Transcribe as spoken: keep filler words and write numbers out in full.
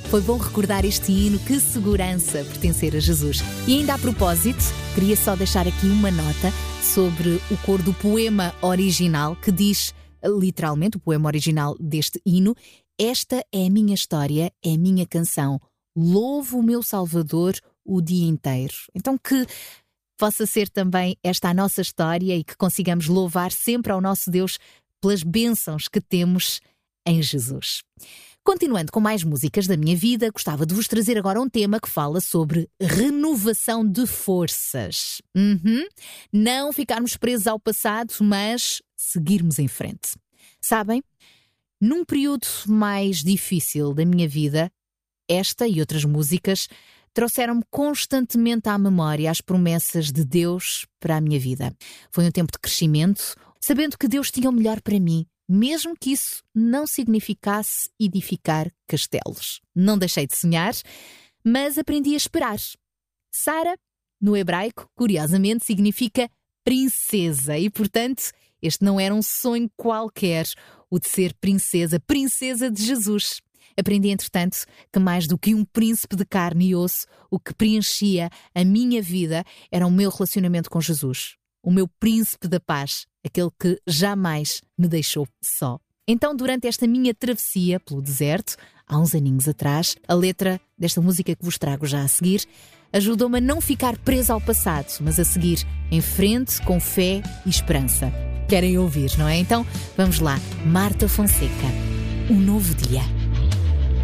Foi bom recordar este hino, que segurança pertencer a Jesus. E ainda a propósito, queria só deixar aqui uma nota sobre o cor do poema original, que diz, literalmente, o poema original deste hino: esta é a minha história, é a minha canção, louvo o meu Salvador o dia inteiro. Então que possa ser também esta a nossa história e que consigamos louvar sempre ao nosso Deus pelas bênçãos que temos em Jesus. Continuando com mais músicas da minha vida, gostava de vos trazer agora um tema que fala sobre renovação de forças. Uhum. Não ficarmos presos ao passado, mas seguirmos em frente. Sabem, num período mais difícil da minha vida, esta e outras músicas trouxeram-me constantemente à memória as promessas de Deus para a minha vida. Foi um tempo de crescimento, sabendo que Deus tinha o melhor para mim, mesmo que isso não significasse edificar castelos. Não deixei de sonhar, mas aprendi a esperar. Sara, no hebraico, curiosamente, significa princesa e, portanto, este não era um sonho qualquer, o de ser princesa, princesa de Jesus. Aprendi, entretanto, que mais do que um príncipe de carne e osso, o que preenchia a minha vida era o meu relacionamento com Jesus. O meu príncipe da paz, aquele que jamais me deixou só. Então, durante esta minha travessia pelo deserto, há uns aninhos atrás, a letra desta música que vos trago já a seguir ajudou-me a não ficar presa ao passado, mas a seguir em frente com fé e esperança. Querem ouvir, não é? Então, vamos lá. Marta Fonseca, Um Novo Dia.